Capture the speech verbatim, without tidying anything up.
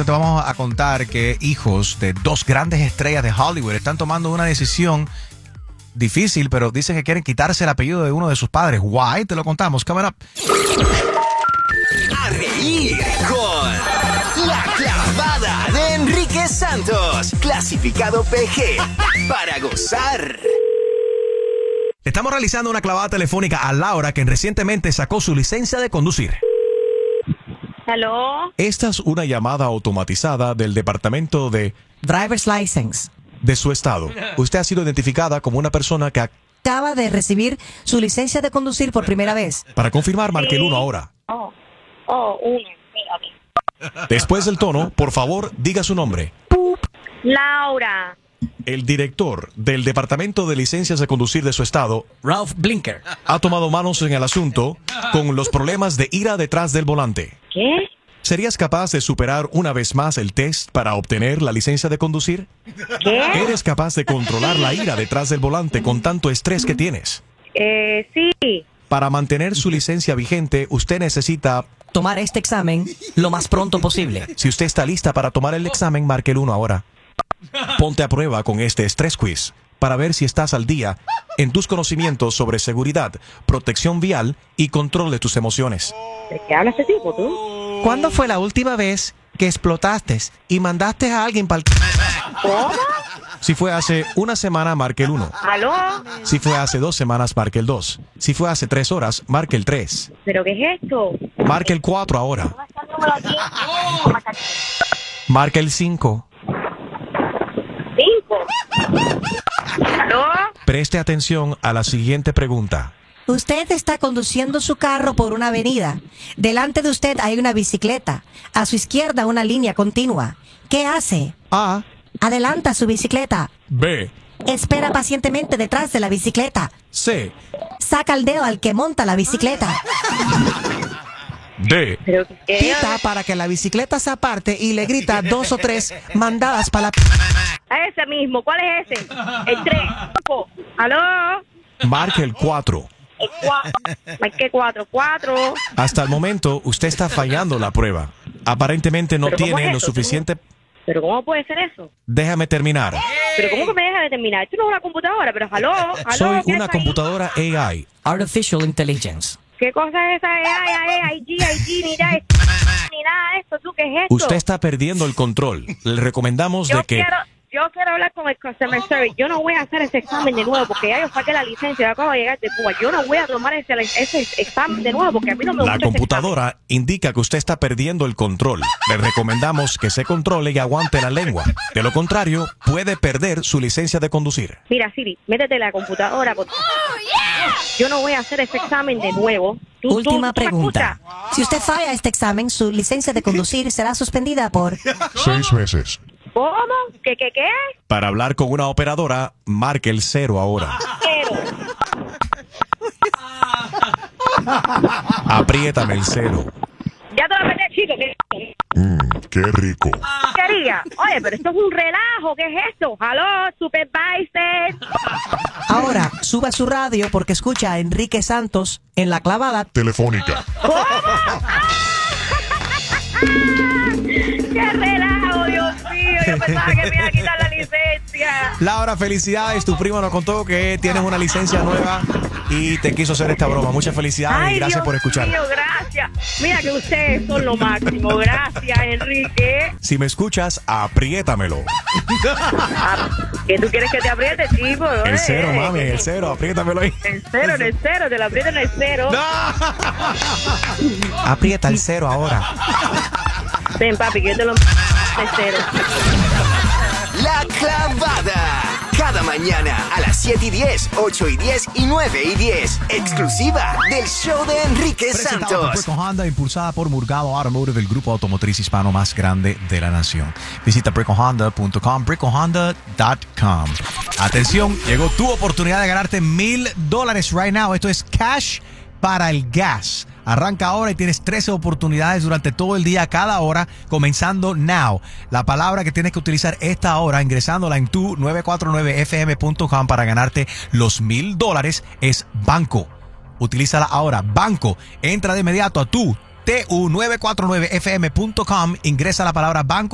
continuación te vamos a contar que hijos de dos grandes estrellas de Hollywood están tomando una decisión difícil, pero dicen que quieren quitarse el apellido de uno de sus padres. Why? Te lo contamos. Coming up. A reír con La Clavada de Enrique Santos, clasificado P G, para gozar. Estamos realizando una clavada telefónica a Laura, quien recientemente sacó su licencia de conducir. ¿Aló? Esta es una llamada automatizada del departamento de Driver's License. de su estado. Usted ha sido identificada como una persona que Acaba de recibir su licencia de conducir por primera vez. para confirmar, marque el uno ahora. Oh, oh, uno, espérate. Después del tono, por favor, diga su nombre. Laura. El director del Departamento de Licencias de Conducir de su estado, Ralph Blinker. ha tomado manos en el asunto con los problemas de ira detrás del volante. ¿Qué? ¿Serías capaz de superar una vez más el test para obtener la licencia de conducir? ¿Qué? ¿Eres capaz de controlar la ira detrás del volante con tanto estrés que tienes? Eh, sí. Para mantener su licencia vigente, usted necesita... Tomar este examen lo más pronto posible. Si usted está lista para tomar el examen, marque el uno ahora. Ponte a prueba con este estrés quiz para ver si estás al día en tus conocimientos sobre seguridad, protección vial y control de tus emociones. ¿De qué habla este tipo, tú? ¿Cuándo fue la última vez que explotaste y mandaste a alguien para el... ¿Cómo? Si fue hace una semana, marque el uno. ¿Aló? Si fue hace dos semanas, marque el dos. Si fue hace tres horas, marque el tres. ¿Pero qué es esto? Marque el cuatro ahora. Marque el cinco. ¿Cinco? ¿Aló? Preste atención a la siguiente pregunta. Usted está conduciendo su carro por una avenida. Delante de usted hay una bicicleta. A su izquierda una línea continua. ¿Qué hace? A. Adelanta su bicicleta. B. Espera pacientemente detrás de la bicicleta. C. Saca el dedo al que monta la bicicleta. D. ¿Pero qué? Pita para que la bicicleta se aparte y le grita dos o tres mandadas para la... A ese mismo. ¿Cuál es ese? El tres. ¿Aló? Marque el cuatro. El cuatro. ¿Qué cuatro? Cuatro. Hasta el momento, usted está fallando la prueba. Aparentemente no ¿Pero cómo tiene es lo eso? suficiente... ¿Pero cómo puede ser eso? Déjame terminar. ¿Pero cómo que me deja de terminar? Esto no es una computadora, pero ¿aló? ¿Aló? Soy ¿Qué una es ahí? computadora A I. Artificial Intelligence. ¿Qué cosa es esa? Ay, ay, ay, I G, I G, ni nada, ni nada de esto. ¿Tú qué es esto? Usted está perdiendo el control. Le recomendamos yo de que... quiero, yo quiero hablar con el customer service. Yo no voy a hacer ese examen de nuevo porque ya yo saqué la licencia. Yo acabo de llegar de Cuba. Yo no voy a tomar ese, ese examen de nuevo porque a mí no me gusta La ese computadora indica que usted está perdiendo el control. Le recomendamos que se controle y aguante la lengua. De lo contrario, puede perder su licencia de conducir. examen. Mira, Siri, métete la computadora. Porque yo no voy a hacer ese examen de nuevo. ¿Tú, tú- Última tú me pregunta. escuchas? Si usted falla este examen, su licencia de conducir será suspendida por... Seis meses. ¿Cómo? ¿Qué, qué, qué? Para hablar con una operadora, marque el cero ahora. Cero. Apriétame el cero. Ya te lo apreté, chico. ¿Qué Qué rico. quería? Oye, pero esto es un relajo. ¿Qué es esto? ¿Aló, supervisor? Ahora, suba su radio porque escucha a Enrique Santos en La Clavada. Telefónica. ¿Cómo? ¡Qué relajo, Dios mío! Yo pensaba que me iba a quitar la licencia. Laura, felicidades. Tu primo nos contó que tienes una licencia nueva y te quiso hacer esta broma. Muchas felicidades y gracias Dios por escuchar. mío, gracias. Mira que ustedes son lo máximo. Gracias, Enrique. Si me escuchas, apriétamelo. Ah, ¿qué tú quieres que te apriete, chico? El Eh, cero, eh, mami, el cero. Apriétamelo ahí. El cero, en el cero. Te lo aprieto en el cero. Aprieta el cero ahora. Ven, papi, que yo te lo... el cero. La Clavada. Cada mañana a las siete y diez, ocho y diez y nueve y diez. Exclusiva del show de Enrique Presentado por Santos. Brico Honda, impulsada por Murgado Automotive, el grupo automotriz hispano más grande de la nación. Visita brico honda punto com, brico honda punto com. Atención, llegó tu oportunidad de ganarte mil dólares right now. Esto es cash para el gas. Arranca ahora y tienes trece oportunidades durante todo el día, cada hora, comenzando now. La palabra que tienes que utilizar esta hora, ingresándola en tu nueve cuatro nueve f m punto com para ganarte los mil dólares, es banco. Utilízala ahora, banco. Entra de inmediato a tu tu nueve cuatro nueve f m punto com, ingresa la palabra banco